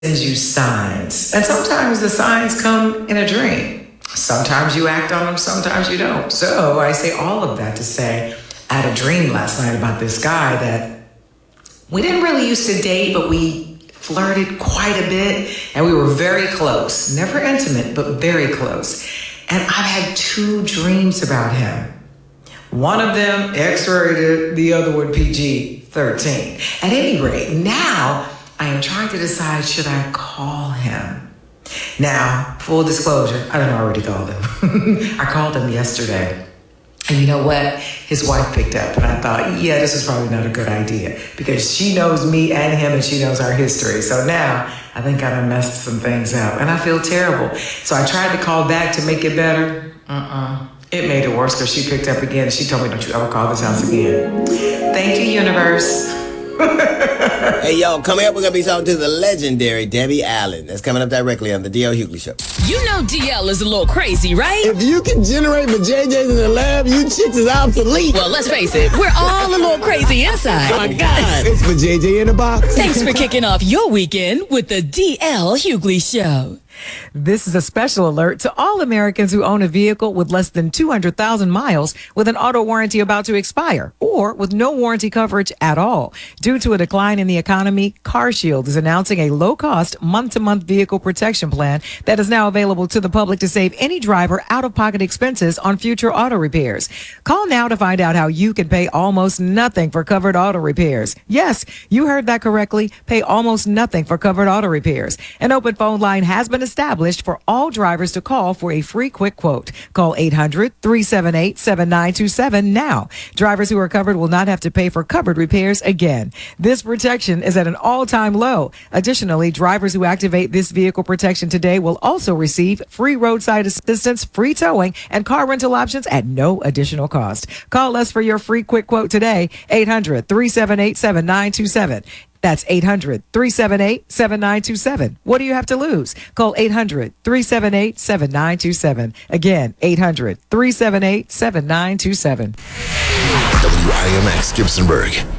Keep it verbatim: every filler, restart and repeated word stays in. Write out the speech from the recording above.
sends you signs. And sometimes the signs come in a dream. Sometimes you act on them, sometimes you don't. So I say all of that to say, I had a dream last night about this guy that we didn't really used to date, but we flirted quite a bit and we were very close. Never intimate, but very close. And I've had two dreams about him. One of them X-rated, the other one P G thirteen. At any rate, now I am trying to decide, should I call him? Now, full disclosure, I don't already called him. I called him yesterday. And you know what? His wife picked up. And I thought, yeah, this is probably not a good idea. Because she knows me and him and she knows our history. So now I think I done messed some things up. And I feel terrible. So I tried to call back to make it better. Uh-uh. It made it worse because she picked up again. And she told me, don't you ever call this house again. Thank you, universe. Hey, yo, coming up, we're going to be talking to the legendary Debbie Allen. That's coming up directly on the D L Hughley Show. You know D L is a little crazy, right? If you can generate for J J's in the lab, you chicks is obsolete. Well, let's face it, we're all a little crazy inside. Oh, my God. It's for J J in the box. Thanks for kicking off your weekend with the D L Hughley Show. This is a special alert to all Americans who own a vehicle with less than two hundred thousand miles with an auto warranty about to expire or with no warranty coverage at all. Due to a decline in the economy, CarShield is announcing a low-cost month-to-month vehicle protection plan that is now available to the public to save any driver out-of-pocket expenses on future auto repairs. Call now to find out how you can pay almost nothing for covered auto repairs. Yes, you heard that correctly. Pay almost nothing for covered auto repairs. An open phone line has been established for all drivers to call for a free quick quote. Call eight hundred, three seven eight, seven nine two seven now. Drivers who are covered will not have to pay for covered repairs again. This protection is at an all-time low. Additionally, drivers who activate this vehicle protection today will also receive free roadside assistance, free towing, and car rental options at no additional cost. Call us for your free quick quote today, eight hundred, three seven eight, seven nine two seven. That's eight hundred, three seven eight, seven nine two seven. What do you have to lose? Call eight hundred, three seven eight, seven nine two seven. Again, eight hundred, three seven eight, seven nine two seven. W I M X Gibsonburg.